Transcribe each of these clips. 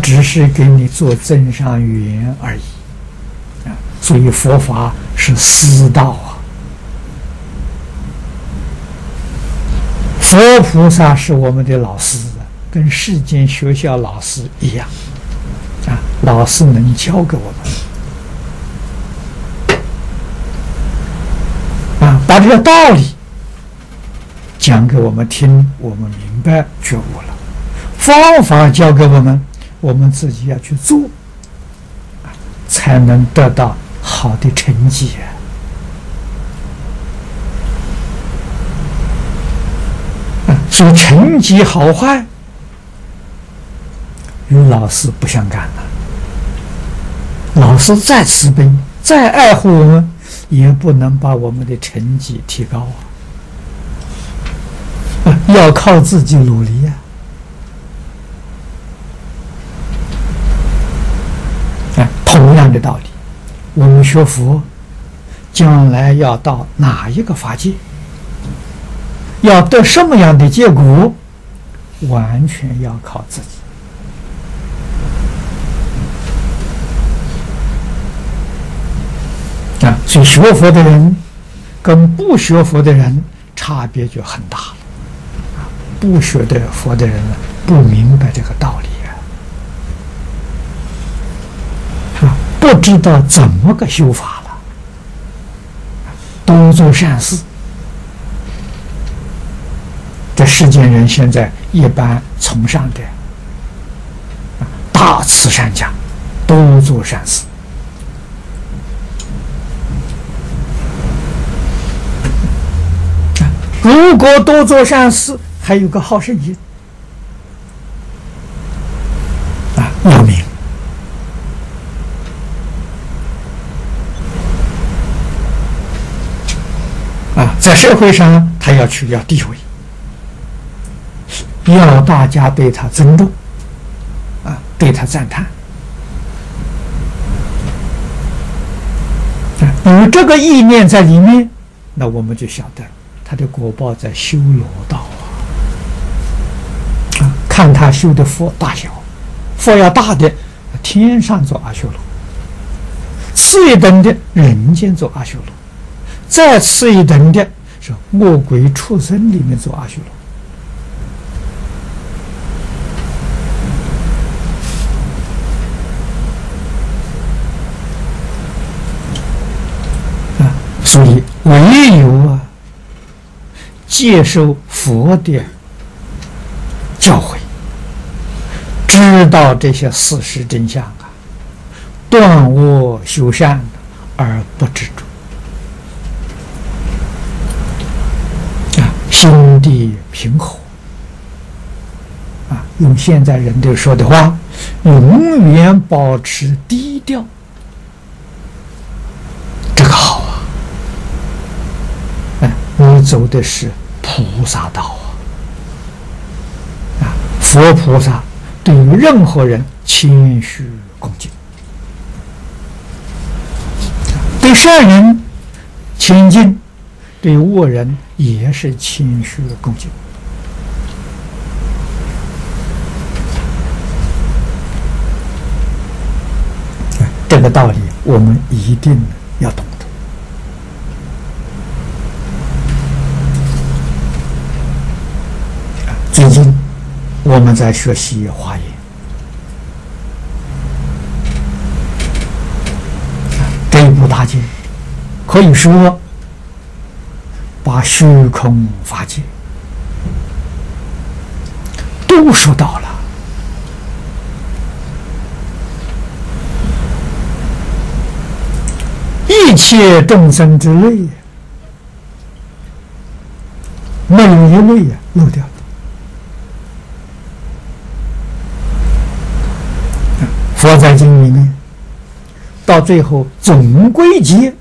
只是给你做增上缘而已啊。所以佛法是私道啊。佛菩萨是我们的老师，跟世间学校老师一样啊，老师能教给我们啊，把这个道理讲给我们听，我们明白觉悟了。方法教给我们，我们自己要去做，才能得到好的成绩啊！所以成绩好坏与老师不相干了。老师再慈悲、再爱护我们，也不能把我们的成绩提高啊！要靠自己努力呀！同样的道理，我们学佛，将来要到哪一个法界，要得什么样的结果，完全要靠自己。啊，所以学佛的人跟不学佛的人差别就很大了。不学的佛的人呢，不明白这个道理。不知道怎么个修法了，多做善事。这世间人现在一般崇尚的大慈善家，多做善事。如果多做善事，还有个好胜心啊，要命。在社会上，他要地位，要大家对他尊重，啊，对他赞叹。有这个意念在里面，那我们就晓得他的果报在修罗道啊！看他修的佛大小，佛要大的，天上做阿修罗；次一等的，人间做阿修罗。再次一等的是恶鬼畜生里面做阿修罗所以唯有接受佛的教诲，知道这些事实真相断恶修善而不执着。心地平和啊，用现在人都说的话，永远保持低调，这个好啊！你走的是菩萨道啊！佛菩萨对于任何人谦虚恭敬，对善人亲近，对恶人也是谦虚恭敬。这个道理我们一定要懂得。最近我们在学习华严，这一部大经可以说把虚空法界都说到了。一切众生之类，没有一类漏掉的。佛在经里面，到最后总归结，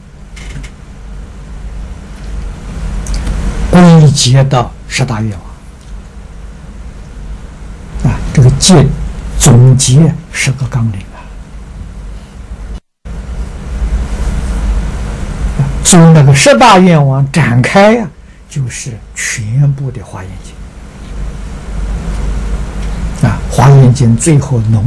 归结到十大愿望啊，这个结总结10个纲领。所以那个10大愿望展开呀，就是全部的华严经啊，华严经最后浓